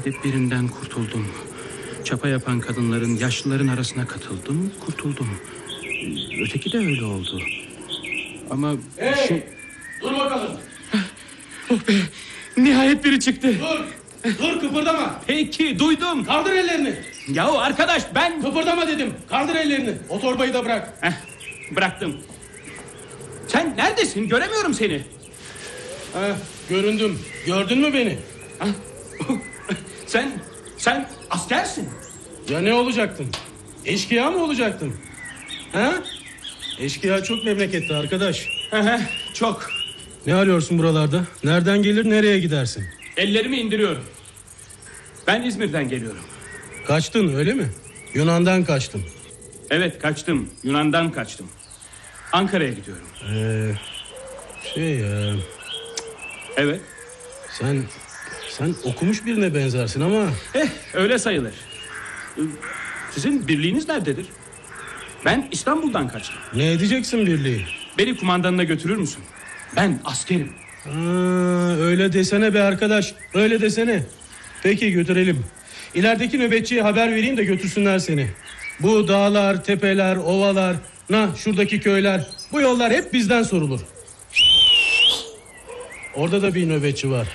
Adeplerinden kurtuldum. Çapa yapan kadınların, yaşlıların arasına katıldım, kurtuldum. Öteki de öyle oldu. Ama... Hey! Dur bakalım. Oh be! Nihayet biri çıktı. Dur kıpırdama. Peki, duydum. Kaldır ellerini. Yahu arkadaş ben... Kıpırdama dedim. Kaldır ellerini. O torbayı da bırak. Bıraktım. Sen neredesin? Göremiyorum seni. Göründüm. Gördün mü beni? Sen askersin. Ya ne olacaktın? Eşkıya mı olacaktın? Eşkıya çok memlekette arkadaş. Çok. Ne arıyorsun buralarda? Nereden gelir nereye gidersin? Ellerimi indiriyorum. Ben İzmir'den geliyorum. Kaçtın öyle mi? Yunan'dan kaçtın. Evet, kaçtım. Yunan'dan kaçtım. Ankara'ya gidiyorum. Evet. Sen okumuş birine benzersin ama... Öyle sayılır. Sizin birliğiniz nerededir? Ben İstanbul'dan kaçtım. Ne edeceksin birliği? Beni kumandanına götürür müsün? Ben askerim. Öyle desene be arkadaş. Öyle desene. Peki götürelim. İlerideki nöbetçiye haber vereyim de götürsünler seni. Bu dağlar, tepeler, ovalar, şuradaki köyler, bu yollar hep bizden sorulur. Orada da bir nöbetçi var.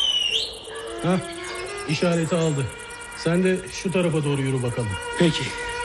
İşareti aldı. Sen de şu tarafa doğru yürü bakalım. Peki.